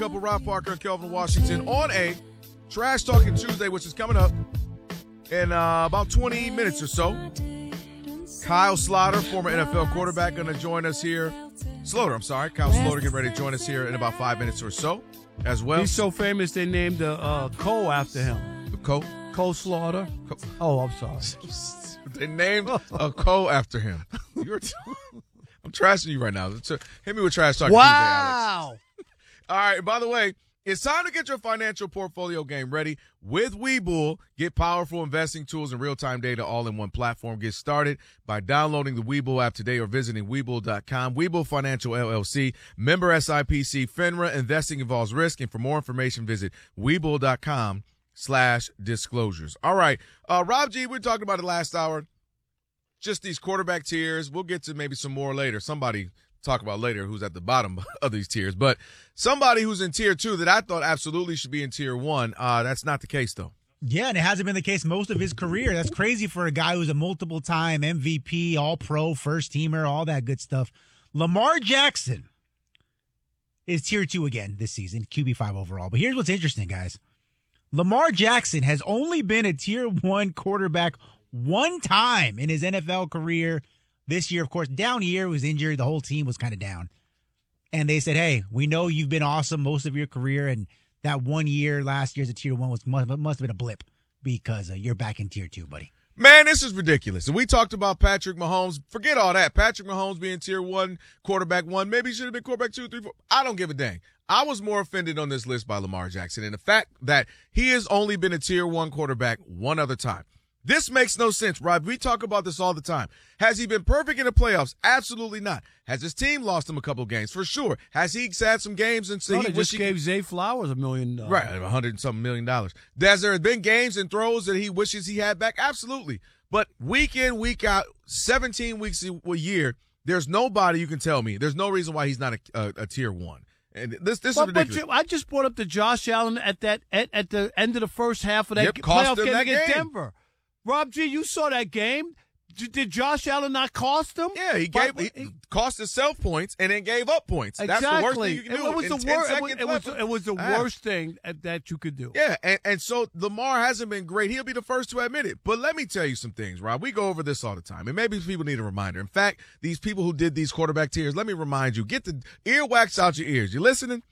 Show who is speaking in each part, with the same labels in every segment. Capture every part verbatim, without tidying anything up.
Speaker 1: Couple Rob Parker and Kelvin Washington on a Trash Talking Tuesday, which is coming up in uh, about twenty minutes or so. Kyle Sloter, former N F L quarterback, going to join us here. Sloter, I'm sorry. Kyle Sloter getting ready to join us here in about five minutes or so as well.
Speaker 2: He's so famous they named the uh, Cole after him.
Speaker 1: The Cole?
Speaker 2: Cole Slaughter.
Speaker 1: Cole.
Speaker 2: Oh, I'm sorry.
Speaker 1: They named a Cole after him. You're t- I'm trashing you right now. Hit me with Trash Talking
Speaker 2: wow.
Speaker 1: Tuesday, Alex. All right, by the way, it's time to get your financial portfolio game ready with Webull. Get powerful investing tools and real-time data all in one platform. Get started by downloading the Webull app today or visiting Webull dot com. Webull Financial L L C, member S I P C, FINRA. Investing involves risk, and for more information, visit Webull dot com slash disclosures. All right, uh, Rob G, we were talking about it last hour. Just these quarterback tiers. We'll get to maybe some more later. Somebody talk about later who's at the bottom of these tiers. But somebody who's in tier two that I thought absolutely should be in tier one, uh, that's not the case, though.
Speaker 3: Yeah, and it hasn't been the case most of his career. That's crazy for a guy who's a multiple-time M V P, all-pro, first-teamer, all that good stuff. Lamar Jackson is tier two again this season, Q B five overall. But here's what's interesting, guys. Lamar Jackson has only been a tier one quarterback one time in his N F L career. This year, of course, down year, was injured. The whole team was kind of down. And they said, hey, we know you've been awesome most of your career, and that one year last year as a tier one was must, must have been a blip because uh, you're back in tier two, buddy.
Speaker 1: Man, this is ridiculous. And we talked about Patrick Mahomes. Forget all that. Patrick Mahomes being tier one, quarterback one. Maybe he should have been quarterback two, three, four. I don't give a dang. I was more offended on this list by Lamar Jackson and the fact that he has only been a tier one quarterback one other time. This makes no sense, Rob. We talk about this all the time. Has he been perfect in the playoffs? Absolutely not. Has his team lost him a couple of games? For sure. Has he had some games and
Speaker 2: so
Speaker 1: he
Speaker 2: they just he gave Zay Flowers a million dollars.
Speaker 1: Right, a hundred and something million dollars. Has there been games and throws that he wishes he had back? Absolutely. But week in, week out, seventeen weeks a year, there's nobody you can tell me. There's no reason why he's not a, a, a tier one. And this this
Speaker 2: but,
Speaker 1: is ridiculous.
Speaker 2: But I just brought up the Josh Allen at that at, at the end of the first half of that
Speaker 1: yep, cost
Speaker 2: playoff
Speaker 1: him
Speaker 2: game
Speaker 1: that
Speaker 2: against
Speaker 1: game.
Speaker 2: Denver. Rob G, you saw that game. Did Josh Allen not cost them?
Speaker 1: Yeah, he gave he, he cost himself points and then gave up points.
Speaker 2: Exactly.
Speaker 1: That's the worst thing you can do.
Speaker 2: It was
Speaker 1: in
Speaker 2: the
Speaker 1: ten
Speaker 2: worst.
Speaker 1: seconds
Speaker 2: It was,
Speaker 1: left.
Speaker 2: it was the
Speaker 1: ah.
Speaker 2: worst thing that you could do.
Speaker 1: Yeah, and, and so Lamar hasn't been great. He'll be the first to admit it. But let me tell you some things, Rob. We go over this all the time, and maybe people need a reminder. In fact, these people who did these quarterback tiers, let me remind you: get the earwax out your ears. You listening?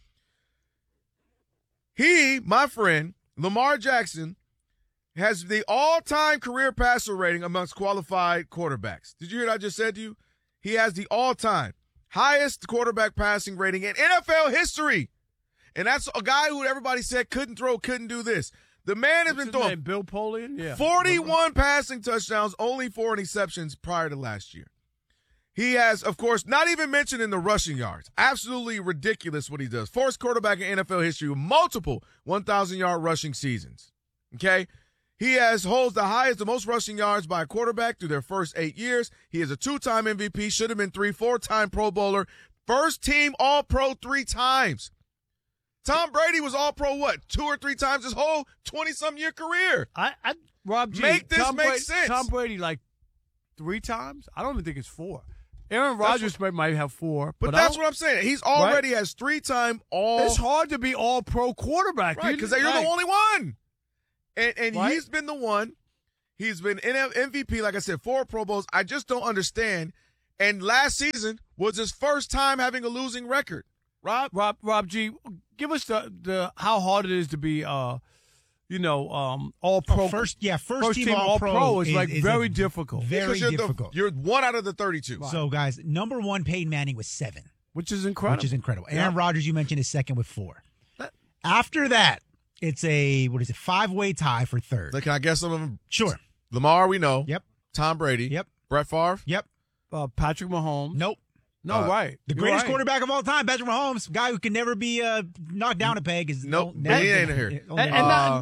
Speaker 1: He, my friend, Lamar Jackson, has the all-time career passer rating amongst qualified quarterbacks. Did you hear what I just said to you? He has the all-time highest quarterback passing rating in N F L history. And that's a guy who everybody said couldn't throw, couldn't do this. The man has
Speaker 2: What's
Speaker 1: been
Speaker 2: his
Speaker 1: throwing
Speaker 2: name? Bill Polian? Yeah.
Speaker 1: forty-one passing touchdowns, only four interceptions prior to last year. He has, of course, not even mentioned in the rushing yards. Absolutely ridiculous what he does. First quarterback in N F L history with multiple one thousand-yard rushing seasons. Okay? He has holds the highest, the most rushing yards by a quarterback through their first eight years. He is a two-time M V P, should have been three, four-time Pro Bowler, first team All-Pro three times. Tom Brady was All-Pro, what, two or three times his whole twenty-some-year career?
Speaker 2: I, I Rob G,
Speaker 1: Make this
Speaker 2: Tom
Speaker 1: make
Speaker 2: Brady,
Speaker 1: sense.
Speaker 2: Tom Brady, like, three times? I don't even think it's four. Aaron Rodgers might, might have four.
Speaker 1: But,
Speaker 2: but
Speaker 1: that's what I'm saying. He's already
Speaker 2: right?
Speaker 1: has three-time all.
Speaker 2: It's hard to be all-pro quarterback.
Speaker 1: Right, because you're
Speaker 2: right.
Speaker 1: the only one. And, and
Speaker 2: right?
Speaker 1: he's been the one. He's been M V P, like I said, four Pro Bowls. I just don't understand. And last season was his first time having a losing record. Rob?
Speaker 2: Rob, Rob G, give us the, the how hard it is to be, uh, you know, um, all-pro.
Speaker 3: Oh, first, yeah, first,
Speaker 2: first
Speaker 3: team,
Speaker 2: team
Speaker 3: all-pro,
Speaker 2: all-pro is,
Speaker 3: is
Speaker 2: like
Speaker 3: is
Speaker 2: very
Speaker 3: a,
Speaker 2: difficult.
Speaker 3: Very
Speaker 1: you're
Speaker 3: difficult.
Speaker 1: The, you're one out of the thirty-two.
Speaker 3: Right. So, guys, number one, Peyton Manning with seven.
Speaker 2: Which is incredible.
Speaker 3: Which is incredible.
Speaker 2: Yeah.
Speaker 3: Aaron Rodgers, you mentioned, is second with four. After that, it's a, what is it, five-way tie for third.
Speaker 1: Like, can I guess some of them?
Speaker 3: Sure.
Speaker 1: Lamar, we know.
Speaker 3: Yep.
Speaker 1: Tom Brady.
Speaker 3: Yep.
Speaker 1: Brett Favre.
Speaker 3: Yep.
Speaker 2: Uh, Patrick Mahomes.
Speaker 3: Nope.
Speaker 2: No,
Speaker 1: Uh,
Speaker 2: right.
Speaker 3: The
Speaker 2: You're
Speaker 3: greatest
Speaker 2: right.
Speaker 3: quarterback of all time, Patrick Mahomes, guy who can never be uh, knocked down a peg. Is
Speaker 1: Nope,
Speaker 3: no-
Speaker 1: but
Speaker 3: never
Speaker 1: he ain't
Speaker 3: been-
Speaker 1: here.
Speaker 3: only
Speaker 2: And-
Speaker 3: never-
Speaker 2: and
Speaker 1: Uh,
Speaker 2: not-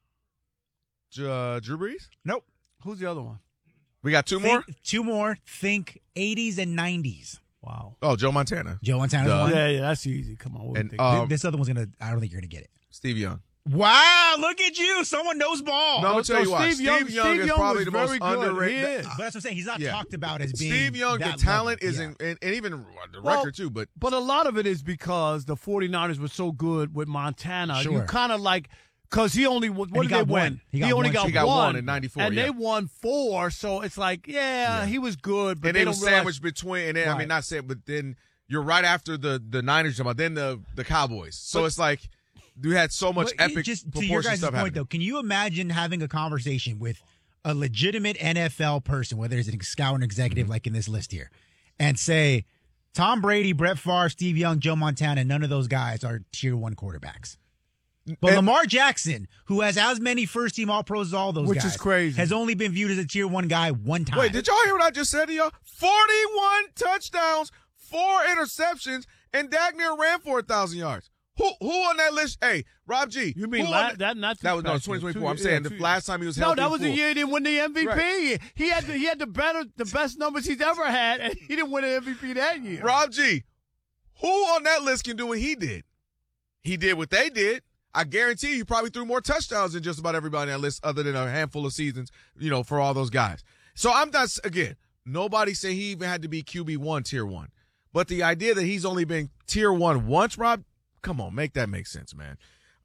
Speaker 1: J- uh, Drew Brees?
Speaker 3: nope.
Speaker 2: Who's the other one?
Speaker 1: We got two more?
Speaker 3: Think, two more. Think eighties and nineties.
Speaker 2: Wow.
Speaker 1: Oh, Joe Montana.
Speaker 3: Joe Montana's
Speaker 1: Duh.
Speaker 3: one.
Speaker 2: Yeah, yeah, that's easy. Come on. What do you
Speaker 1: And,
Speaker 2: think?
Speaker 1: uh,
Speaker 3: this other one's going to, I don't think you're going to get it.
Speaker 1: Steve Young.
Speaker 3: Wow, look at you. Someone knows ball.
Speaker 1: No, I'm going to tell
Speaker 2: No,
Speaker 1: you why.
Speaker 2: Steve Young-
Speaker 1: Steve Young
Speaker 2: Steve
Speaker 1: is
Speaker 2: Young
Speaker 1: probably
Speaker 2: was
Speaker 1: the most
Speaker 2: very good.
Speaker 1: underrated.
Speaker 2: He is.
Speaker 3: But that's what I'm saying. He's not
Speaker 1: Yeah.
Speaker 3: talked about as being
Speaker 1: Steve Young, the
Speaker 3: that
Speaker 1: talent
Speaker 3: level.
Speaker 1: is,
Speaker 3: Yeah.
Speaker 1: in, and, and even the
Speaker 2: Well,
Speaker 1: record too, but
Speaker 2: But a lot of it is because the 49ers were so good with Montana.
Speaker 3: Sure.
Speaker 2: You kind of like because he only what
Speaker 3: he
Speaker 2: did they
Speaker 3: got
Speaker 2: win?
Speaker 3: one. He got
Speaker 2: only
Speaker 3: one.
Speaker 2: got
Speaker 1: He got
Speaker 2: one.
Speaker 1: one in ninety-four,
Speaker 2: and
Speaker 1: yeah.
Speaker 2: they won four. So it's like, yeah,
Speaker 1: Yeah.
Speaker 2: he was good, but
Speaker 1: and
Speaker 2: they
Speaker 1: they
Speaker 2: don't
Speaker 1: were
Speaker 2: realize-
Speaker 1: sandwiched between, and then, I
Speaker 2: Right.
Speaker 1: mean, not saying, but then you're right after the, the Niners, about then the, the Cowboys. So
Speaker 2: But-
Speaker 1: it's like we had so much
Speaker 3: But
Speaker 1: epic
Speaker 3: just to
Speaker 1: proportion
Speaker 3: your guys'
Speaker 1: stuff
Speaker 3: point,
Speaker 1: happening.
Speaker 3: though, can you imagine having a conversation with a legitimate N F L person, whether it's a scout or an executive
Speaker 1: Mm-hmm.
Speaker 3: like in this list here, and say Tom Brady, Brett Favre, Steve Young, Joe Montana, none of those guys are tier one quarterbacks. But
Speaker 1: And-
Speaker 3: Lamar Jackson, who has as many first team All Pros as all those
Speaker 2: Which
Speaker 3: guys,
Speaker 2: is crazy.
Speaker 3: has only been viewed as a tier one guy one time.
Speaker 1: Wait, did y'all hear what I just said to y'all? forty-one touchdowns, four interceptions, and Dak near ran for one thousand yards. Who who on that list? Hey, Rob G.
Speaker 2: You mean
Speaker 1: who
Speaker 2: la-
Speaker 1: on
Speaker 2: that? Not
Speaker 1: That was no
Speaker 2: past
Speaker 1: twenty
Speaker 2: year.
Speaker 1: twenty-four. I'm
Speaker 2: Two-
Speaker 1: saying
Speaker 2: yeah,
Speaker 1: the
Speaker 2: two-
Speaker 1: last time he was
Speaker 2: No,
Speaker 1: healthy.
Speaker 2: that was the
Speaker 1: full.
Speaker 2: year he didn't win the M V P.
Speaker 1: Right.
Speaker 2: He had the, he had the better the best numbers he's ever had, and he didn't win an M V P that year.
Speaker 1: Rob G. Who on that list can do what he did? He did what they did. I guarantee you, he probably threw more touchdowns than just about everybody on that list, other than a handful of seasons, you know, for all those guys. So I'm not, again, nobody say he even had to be Q B one, tier one. But the idea that he's only been tier one once, Rob, come on, make that make sense, man.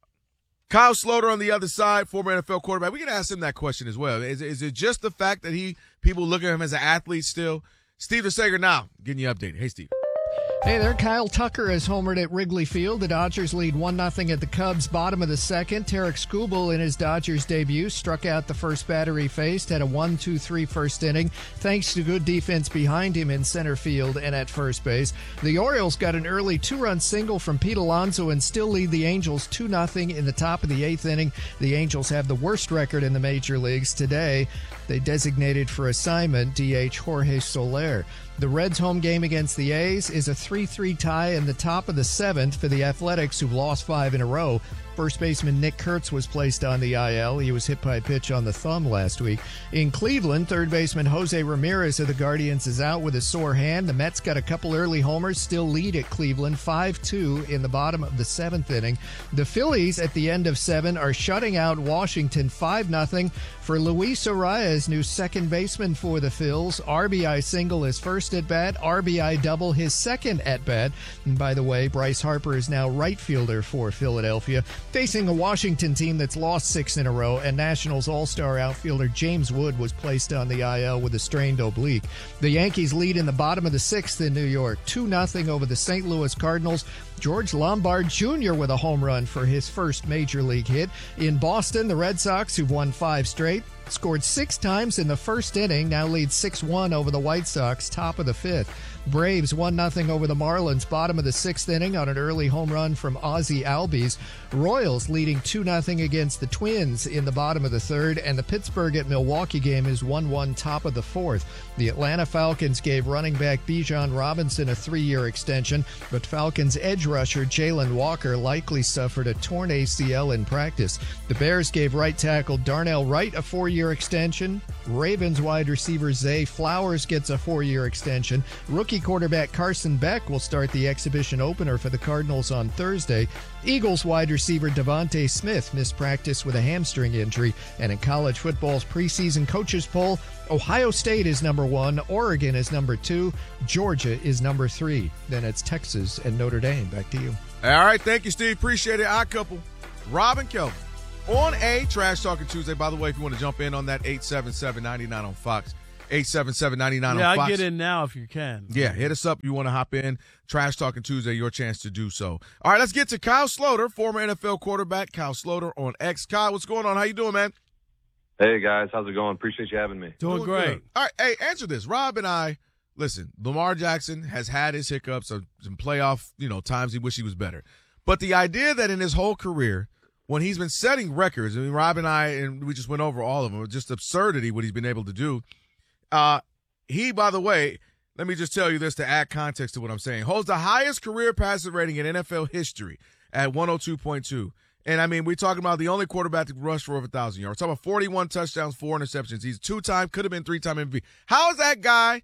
Speaker 1: Kyle Sloter on the other side, former N F L quarterback. We can ask him that question as well. Is, is it just the fact that he people look at him as an athlete still? Steve DeSager now getting you updated. Hey, Steve.
Speaker 4: Hey there, Kyle Tucker has homered at Wrigley Field. The Dodgers lead one nothing at the Cubs, bottom of the second. Tarek Skubal in his Dodgers debut struck out the first batter he faced, had a one two three first inning, thanks to good defense behind him in center field and at first base. The Orioles got an early two-run single from Pete Alonso and still lead the Angels two nothing in the top of the eighth inning. The Angels have the worst record in the major leagues today. They designated for assignment D H Jorge Soler. The Reds' home game against the A's is a three three tie in the top of the seventh for the Athletics, who've lost five in a row. First baseman Nick Kurtz was placed on the I L. He was hit by a pitch on the thumb last week. In Cleveland, third baseman Jose Ramirez of the Guardians is out with a sore hand. The Mets got a couple early homers, still lead at Cleveland five two in the bottom of the seventh inning. The Phillies at the end of seven are shutting out Washington five nothing. For Luis Arias, new second baseman for the Phils, R B I single his first at bat, R B I double his second at bat. And by the way, Bryce Harper is now right fielder for Philadelphia, facing a Washington team that's lost six in a row, and Nationals all-star outfielder James Wood was placed on the I L with a strained oblique. The Yankees lead in the bottom of the sixth in New York, two nothing over the Saint Louis Cardinals. George Lombard Junior with a home run for his first major league hit. In Boston, the Red Sox, who've won five straight, scored six times in the first inning, now lead six one over the White Sox, top of the fifth. Braves one nothing over the Marlins, bottom of the sixth inning on an early home run from Ozzie Albies. Royals leading two nothing against the Twins in the bottom of the third, and the Pittsburgh at Milwaukee game is one one top of the fourth. The Atlanta Falcons gave running back Bijan Robinson a three-year extension, but Falcons edge rusher Jalen Walker likely suffered a torn A C L in practice. The Bears gave right tackle Darnell Wright a four-year extension. Ravens wide receiver Zay Flowers gets a four-year extension. Rookie quarterback Carson Beck will start the exhibition opener for the Cardinals on Thursday. Eagles wide receiver Devontae Smith missed practice with a hamstring injury. And in college football's preseason coaches poll, Ohio State is number one, Oregon is number two, Georgia is number three. Then it's Texas and Notre Dame. Back to you.
Speaker 1: All right, thank you, Steve. Appreciate it. Odd couple, Rob and Kelvin on a Trash Talking Tuesday. By the way, if you want to jump in on that, eight seven seven, nine nine on Fox. eight seven seven, nine nine
Speaker 2: Yeah,
Speaker 1: on Fox.
Speaker 2: I get in now if you can.
Speaker 1: Yeah, hit us up. You want to hop in. Trash Talking Tuesday, your chance to do so. All right, let's get to Kyle Sloter, former N F L quarterback. Kyle Sloter on X. Kyle, what's going on? How you doing, man?
Speaker 5: Hey, guys. How's it going? Appreciate you having me.
Speaker 2: Doing great.
Speaker 1: good. All right, hey, answer this. Rob and I, listen, Lamar Jackson has had his hiccups, of some playoff, you know, times he wish he was better. But the idea that in his whole career, when he's been setting records, I mean, Rob and I, and we just went over all of them, just absurdity what he's been able to do. Uh, he, by the way, let me just tell you this to add context to what I'm saying, holds the highest career passer rating in N F L history at one oh two point two. And, I mean, we're talking about the only quarterback to rush for over one thousand yards. We're talking about forty-one touchdowns, four interceptions. He's two-time, could have been three-time M V P. How is that guy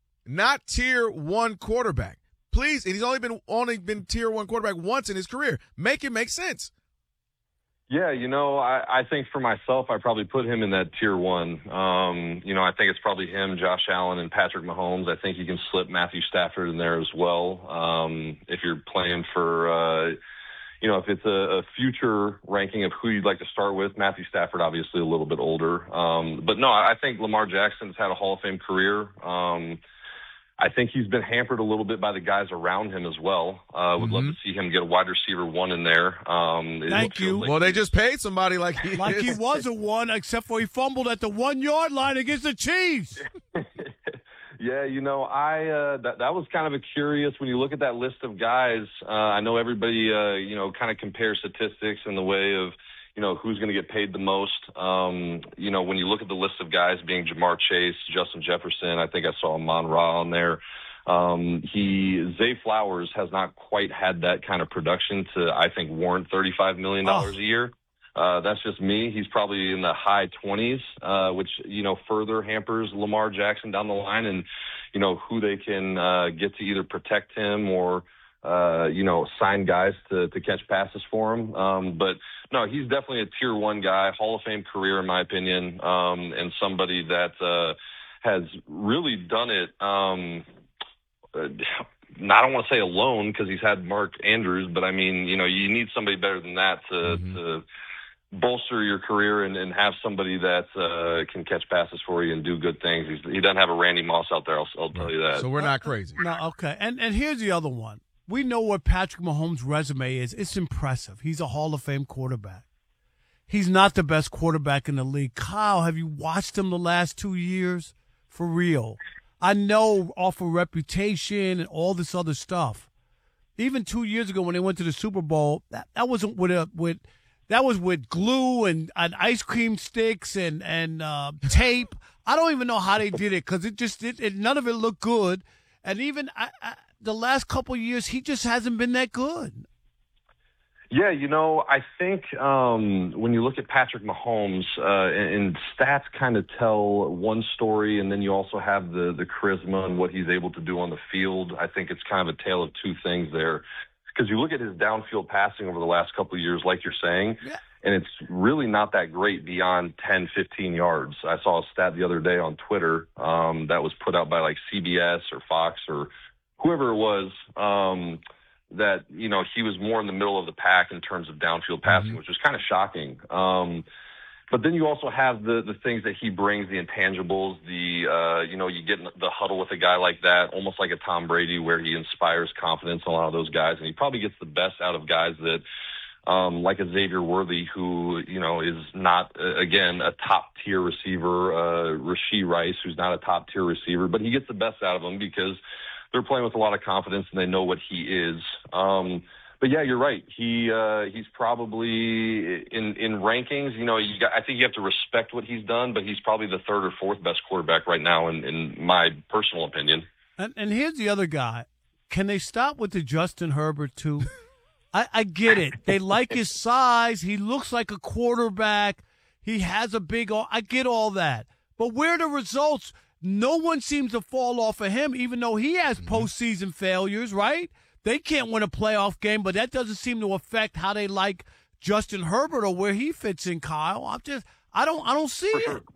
Speaker 1: not tier one quarterback? Please, and he's only been only been tier one quarterback once in his career. Make it make sense.
Speaker 5: Yeah, you know, I, I think for myself, I probably put him in that tier one. Um, you know, I think it's probably him, Josh Allen, and Patrick Mahomes. I think you can slip Matthew Stafford in there as well. Um, if you're playing for, uh, you know, if it's a, a future ranking of who you'd like to start with, Matthew Stafford, obviously a little bit older. Um, but no, I think Lamar Jackson's had a Hall of Fame career. Um, I think he's been hampered a little bit by the guys around him as well. Uh, would
Speaker 1: Mm-hmm.
Speaker 5: love to see him get a wide receiver one in there. Um, it
Speaker 2: Thank you.
Speaker 5: feels like
Speaker 1: Well, they just paid somebody like he
Speaker 2: Like he
Speaker 1: is.
Speaker 2: was a one, except for he fumbled at the one-yard line against the Chiefs.
Speaker 5: Yeah, you know, I uh, that that was kind of a curious when you look at that list of guys. Uh, I know everybody, uh, you know, kind of compares statistics in the way of, you know, who's going to get paid the most. Um, you know, when you look at the list of guys being Jamar Chase, Justin Jefferson, I think I saw Amon Ra on there. Um, he Zay Flowers has not quite had that kind of production to, I think, warrant thirty-five million dollars
Speaker 2: Oh.
Speaker 5: a year. Uh, that's just me. He's probably in the high twenties, uh, which, you know, further hampers Lamar Jackson down the line and, you know, who they can uh, get to either protect him or, uh, you know, sign guys to, to catch passes for him. Um, but, no, he's definitely a tier one guy, Hall of Fame career, in my opinion, um, and somebody that uh, has really done it. Um, uh, I don't want to say alone because he's had Mark Andrews, but, I mean, you know, you need somebody better than that to
Speaker 1: Mm-hmm.
Speaker 5: to bolster your career and, and have somebody that uh, can catch passes for you and do good things. He's, he doesn't have a Randy Moss out there, I'll, I'll tell you that.
Speaker 1: So we're not crazy.
Speaker 2: No, okay. And and here's the other one. We know what Patrick Mahomes' resume is. It's impressive. He's a Hall of Fame quarterback. He's not the best quarterback in the league. Kyle, have you watched him the last two years? For real. I know off of reputation and all this other stuff. Even two years ago when they went to the Super Bowl, that, that wasn't with a with that was with glue and, and ice cream sticks and and uh, tape. I don't even know how they did it because it just it, it, none of it looked good. And even I, I, the last couple of years, he just hasn't been that good.
Speaker 5: Yeah, you know, I think um, when you look at Patrick Mahomes, uh, and, and stats kind of tell one story, and then you also have the the charisma and what he's able to do on the field. I think it's kind of a tale of two things there. Because you look at his downfield passing over the last couple of years, like you're saying,
Speaker 2: Yeah.
Speaker 5: and it's really not that great beyond ten, fifteen yards. I saw a stat the other day on Twitter um, that was put out by like C B S or Fox or whoever it was, um, that, you know, he was more in the middle of the pack in terms of downfield passing,
Speaker 1: Mm-hmm.
Speaker 5: which was kind of shocking. Um, But then you also have the the things that he brings, the intangibles, the, uh, you know, you get in the huddle with a guy like that, almost like a Tom Brady, where he inspires confidence in a lot of those guys. And he probably gets the best out of guys that, um, like a Xavier Worthy, who, you know, is not, uh, again, a top-tier receiver, uh, Rashee Rice, who's not a top-tier receiver, but he gets the best out of them because they're playing with a lot of confidence and they know what he is. Um But yeah, you're right. He uh, he's probably in in rankings. You know, you got, I think you have to respect what he's done, but he's probably the third or fourth best quarterback right now, in, in my personal opinion.
Speaker 2: And, and here's the other guy. Can they stop with the Justin Herbert too? I, I get it. They like his size. He looks like a quarterback. He has a big. I get all that. But where are the results? No one seems to fall off of him, even though he has postseason failures. Right? They can't win a playoff game, but that doesn't seem to affect how they like Justin Herbert or where he fits in, Kyle. I'm just, I don't, I don't see
Speaker 5: For
Speaker 2: it.
Speaker 5: sure.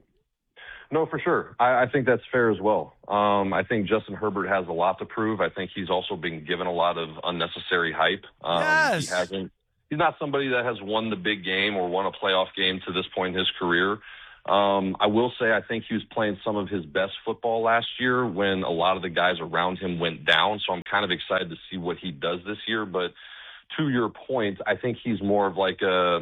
Speaker 5: No, for sure. I, I think that's fair as well. Um, I think Justin Herbert has a lot to prove. I think he's also been given a lot of unnecessary hype. Um,
Speaker 2: Yes.
Speaker 5: He hasn't. He's not somebody that has won the big game or won a playoff game to this point in his career. Um, I will say I think he was playing some of his best football last year when a lot of the guys around him went down. So I'm kind of excited to see what he does this year. But to your point, I think he's more of like a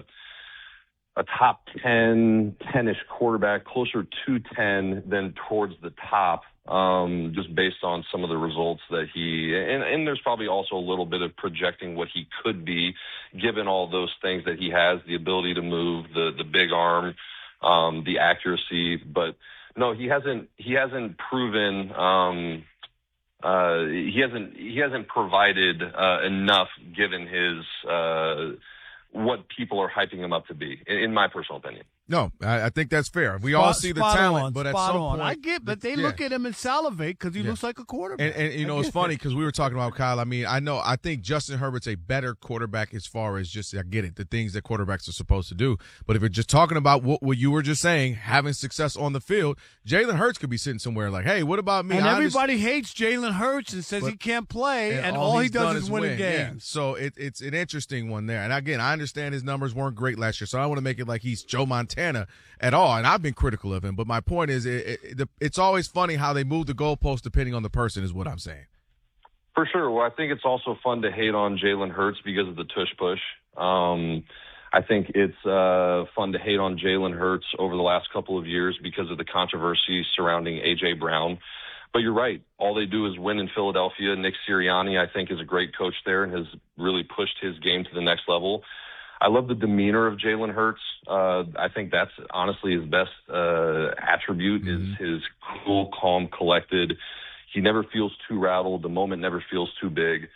Speaker 5: a top ten, ten-ish quarterback, closer to ten than towards the top, um, just based on some of the results that he and, – and there's probably also a little bit of projecting what he could be given all those things that he has, the ability to move, the the big arm, Um, the accuracy, but no, he hasn't. He hasn't proven. Um, uh, he hasn't. He hasn't provided uh, enough, given his uh, what people are hyping him up to be. In, in my personal opinion.
Speaker 1: No, I, I think that's fair. We
Speaker 2: Spot-
Speaker 1: all see the
Speaker 2: spot
Speaker 1: talent,
Speaker 2: on,
Speaker 1: but at
Speaker 2: spot
Speaker 1: some
Speaker 2: on.
Speaker 1: point,
Speaker 2: I get, but they
Speaker 1: yeah.
Speaker 2: look at him and salivate because he
Speaker 1: Yeah.
Speaker 2: looks like a quarterback.
Speaker 1: And, and you know,
Speaker 2: I
Speaker 1: it's
Speaker 2: get
Speaker 1: funny
Speaker 2: it.
Speaker 1: because we were talking about Kyle. I mean, I know, I think Justin Herbert's a better quarterback as far as just, I get it, the things that quarterbacks are supposed to do. But if you're just talking about what, what you were just saying, having success on the field, Jalen Hurts could be sitting somewhere like, hey, what about me?
Speaker 2: And
Speaker 1: I
Speaker 2: everybody hates Jalen Hurts and says
Speaker 1: But-
Speaker 2: he can't play, and,
Speaker 1: and
Speaker 2: all,
Speaker 1: all
Speaker 2: he
Speaker 1: he's done
Speaker 2: does is
Speaker 1: is
Speaker 2: win,
Speaker 1: win. Yeah.
Speaker 2: games.
Speaker 1: So it, it's an interesting one there. And again, I understand his numbers weren't great last year, so I don't want to make it like he's Joe Montana at all. And I've been critical of him, but my point is, it, it, the, it's always funny how they move the goalpost depending on the person, is what I'm saying.
Speaker 5: For sure. Well, I think it's also fun to hate on Jalen Hurts because of the tush push. Um, I think it's uh, fun to hate on Jalen Hurts over the last couple of years because of the controversy surrounding A J Brown. But you're right. All they do is win in Philadelphia. Nick Sirianni, I think, is a great coach there and has really pushed his game to the next level. I love the demeanor of Jalen Hurts. Uh, I think that's honestly his best uh, attribute mm-hmm. is his cool, calm, collected. He never feels too rattled. The moment never feels too big.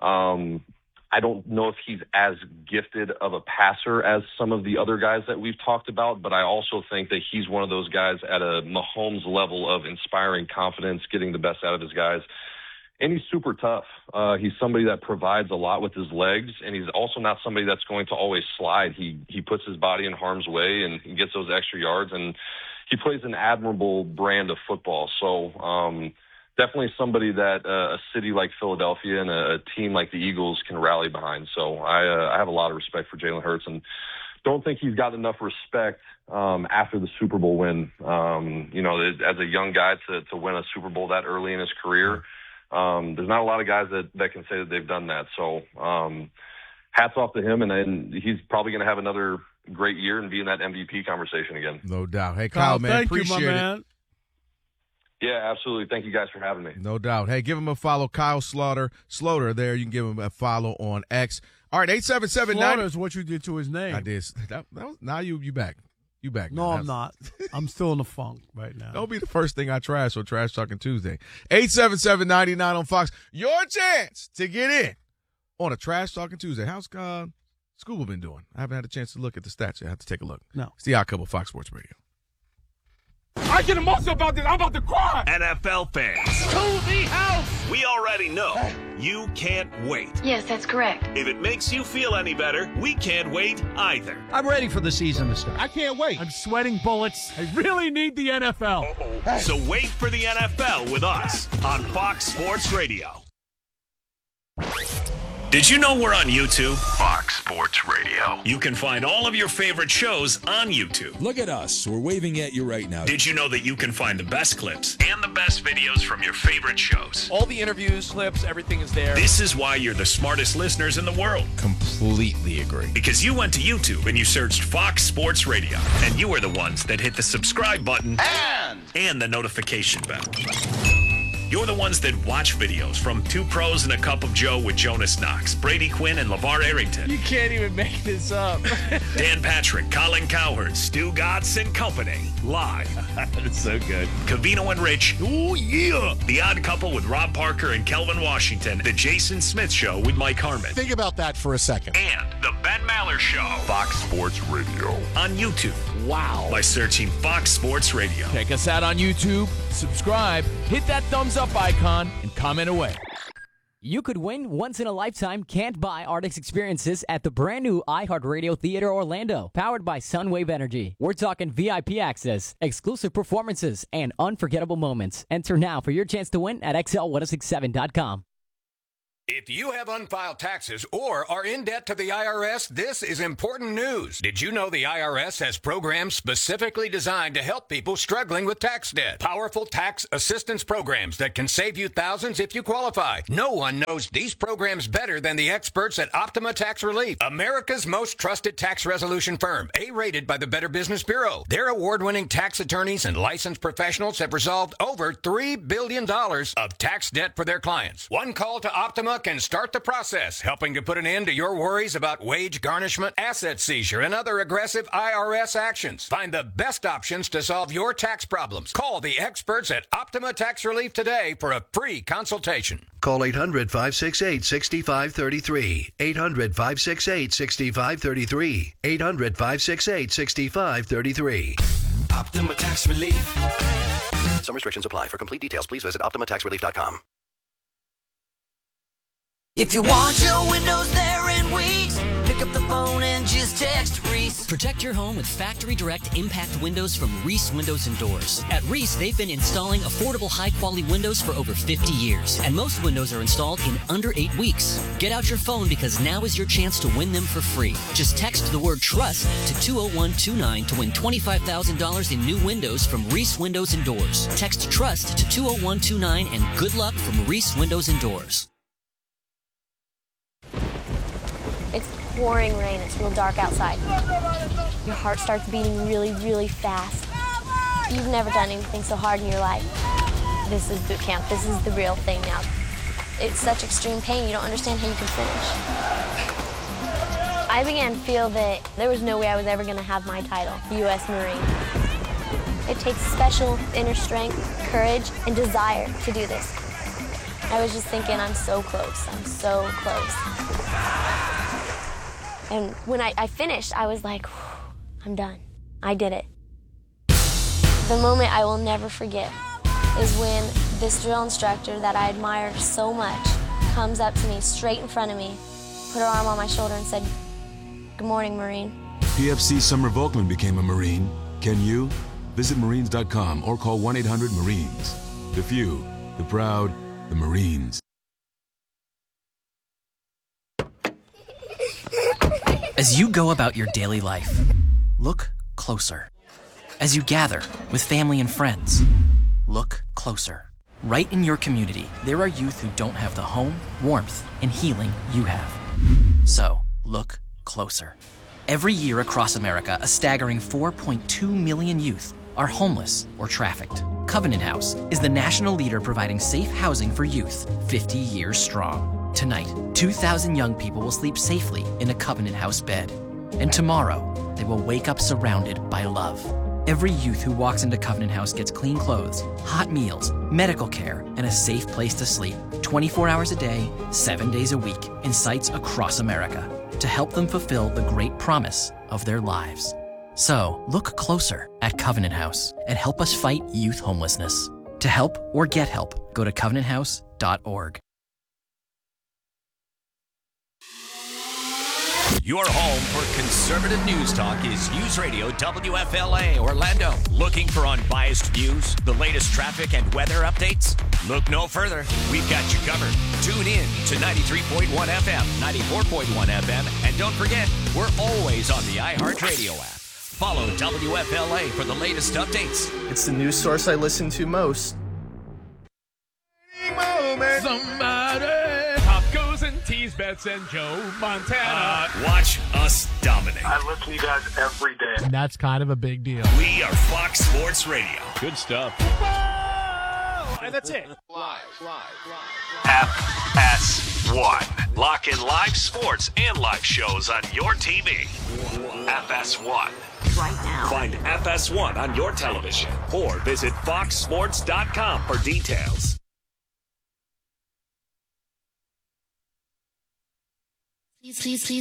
Speaker 5: Um, I don't know if he's as gifted of a passer as some of the other guys that we've talked about, but I also think that he's one of those guys at a Mahomes level of inspiring confidence, getting the best out of his guys. And he's super tough. Uh, he's somebody that provides a lot with his legs, and he's also not somebody that's going to always slide. He he puts his body in harm's way, and he gets those extra yards, and he plays an admirable brand of football. So um, definitely somebody that uh, a city like Philadelphia and a, a team like the Eagles can rally behind. So I, uh, I have a lot of respect for Jalen Hurts, and don't think he's got enough respect um, after the Super Bowl win. Um, you know, as a young guy to, to win a Super Bowl that early in his career, Um, there's not a lot of guys that, that can say that they've done that. So um, hats off to him, and, and he's probably going to have another great year and be in that M V P conversation again.
Speaker 1: No doubt. Hey,
Speaker 2: Kyle,
Speaker 1: Kyle, man,
Speaker 2: thank
Speaker 1: appreciate
Speaker 2: you, my
Speaker 1: it.
Speaker 2: man.
Speaker 5: Yeah, absolutely. Thank you guys for having me.
Speaker 1: No doubt. Hey, give him a follow, Kyle Slaughter. Slaughter there. You can give him a follow on X. All right, eight seven seven nine.
Speaker 2: Slaughter is what you did to his name.
Speaker 1: I did. That, that was, now you you back. You back.
Speaker 2: No,
Speaker 1: now.
Speaker 2: I'm not. I'm still in the funk right now.
Speaker 1: Don't be the first thing I trash on Trash Talking Tuesday. eight seven seven, nine nine on Fox. Your chance to get in on a Trash Talking Tuesday. How's uh, Scuba been doing? I haven't had a chance to look at the stats yet. I have to take a look.
Speaker 2: No.
Speaker 1: It's the Odd Couple, Fox Sports Radio.
Speaker 6: I get emotional about this. I'm about to cry.
Speaker 7: N F L fans,
Speaker 6: To the house.
Speaker 7: we already know you can't wait.
Speaker 8: Yes, that's correct.
Speaker 7: If it makes you feel any better, we can't wait either.
Speaker 9: I'm ready for the season to start.
Speaker 6: I can't wait.
Speaker 2: I'm sweating bullets. I really need the N F L.
Speaker 7: So wait for the N F L with us on Fox Sports Radio. Did you know we're on YouTube? Fox Sports Radio. You can find all of your favorite shows on YouTube.
Speaker 10: Look at us. We're waving at you right now.
Speaker 7: Did you know that you can find the best clips and the best videos from your favorite shows?
Speaker 11: All the interviews, clips, everything is there.
Speaker 7: This is why you're the smartest listeners in the world.
Speaker 10: Completely agree.
Speaker 7: Because you went to YouTube and you searched Fox Sports Radio, and you are the ones that hit the subscribe button
Speaker 6: And
Speaker 7: and the notification bell. You're the ones that watch videos from Two Pros and a Cup of Joe with Jonas Knox, Brady Quinn, and LeVar Arrington.
Speaker 11: You can't even make this up.
Speaker 7: Dan Patrick, Colin Cowherd, Stu Gatz and Company. Live.
Speaker 11: That's so good.
Speaker 7: Cavino and Rich. Oh, yeah. The Odd Couple with Rob Parker and Kelvin Washington. The Jason Smith Show with Mike Harmon.
Speaker 6: think about that for a second.
Speaker 7: And the Ben Maller Show. Fox Sports Radio. On YouTube.
Speaker 11: Wow.
Speaker 7: By searching Fox Sports Radio.
Speaker 11: Check us out on YouTube, subscribe, hit that thumbs up icon, and comment away.
Speaker 12: You could win once-in-a-lifetime can't-buy Artist experiences at the brand-new iHeartRadio Theater Orlando, powered by Sunwave Energy. We're talking V I P access, exclusive performances, and unforgettable moments. Enter now for your chance to win at X L ten sixty-seven dot com.
Speaker 13: If you have unfiled taxes or are in debt to the I R S, this is important news. Did you know the I R S has programs specifically designed to help people struggling with tax debt? Powerful tax assistance programs that can save you thousands if you qualify. No one knows these programs better than the experts at Optima Tax Relief, America's most trusted tax resolution firm, A-rated by the Better Business Bureau. Their award-winning tax attorneys and licensed professionals have resolved over three billion dollars of tax debt for their clients. One call to Optima Optima can start the process, helping to put an end to your worries about wage garnishment, asset seizure, and other aggressive I R S actions. Find the best options to solve your tax problems. Call the experts at Optima Tax Relief today for a free consultation.
Speaker 8: Call eight hundred, five six eight, six five three three. eight hundred, five six eight, six five three three. eight hundred, five six eight, six five three three.
Speaker 9: Optima Tax Relief.
Speaker 8: Some restrictions apply. For complete details, please visit optima tax relief dot com.
Speaker 14: If you want your windows there in weeks, pick up the phone and just text Reese.
Speaker 15: Protect your home with Factory Direct Impact Windows from Reese Windows and Doors. At Reese, they've been installing affordable, high-quality windows for over fifty years, and most windows are installed in under eight weeks. Get out your phone because now is your chance to win them for free. Just text the word TRUST to two oh one two nine to win twenty-five thousand dollars in new windows from Reese Windows and Doors. Text TRUST to two oh one two nine and good luck from Reese Windows and Doors.
Speaker 16: It's pouring rain. It's real dark outside. Your heart starts beating really, really fast. You've never done anything so hard in your life. This is boot camp. This is the real thing now. It's such extreme pain, you don't understand how you can finish. I began to feel that there was no way I was ever going to have my title, U S Marine. It takes special inner strength, courage, and desire to do this. I was just thinking, I'm so close. I'm so close. And when I, I finished, I was like, I'm done. I did it. The moment I will never forget is when this drill instructor that I admired so much comes up to me straight in front of me, put her arm on my shoulder and said, "Good morning, Marine."
Speaker 10: P F C Summer Volkman became a Marine. Can you? Visit Marines dot com or call one eight hundred Marines. The few, the proud, the Marines.
Speaker 17: As you go about your daily life, look closer. As you gather with family and friends, look closer. Right in your community, there are youth who don't have the home, warmth, and healing you have. So, look closer. Every year across America, a staggering four point two million youth are homeless or trafficked. Covenant House is the national leader providing safe housing for youth, fifty years strong. Tonight, two thousand young people will sleep safely in a Covenant House bed. And tomorrow, they will wake up surrounded by love. Every youth who walks into Covenant House gets clean clothes, hot meals, medical care, and a safe place to sleep twenty-four hours a day, seven days a week in sites across America to help them fulfill the great promise of their lives. So, look closer at Covenant House and help us fight youth homelessness. To help or get help, go to covenant house dot org.
Speaker 7: Your home for conservative news talk is News Radio W F L A Orlando. Looking for unbiased views, the latest traffic and weather updates? Look no further. We've got you covered. Tune in to ninety-three point one F M, ninety-four point one F M, and don't forget, we're always on the iHeartRadio app. Follow W F L A for the latest updates.
Speaker 18: It's the news source I listen to most.
Speaker 6: Somebody. Pop goes and tease Bets and Joe Montana.
Speaker 7: Uh, watch us dominate.
Speaker 19: I listen to you guys every day.
Speaker 2: And that's kind of a big deal.
Speaker 7: We are Fox Sports Radio.
Speaker 6: Good stuff.
Speaker 2: Whoa! And that's it.
Speaker 19: Live, live, live.
Speaker 7: F S one. Lock in live sports and live shows on your T V. F S one.
Speaker 14: Right now.
Speaker 7: Find F S one on your television or visit fox sports dot com for details.
Speaker 20: Please, please, please.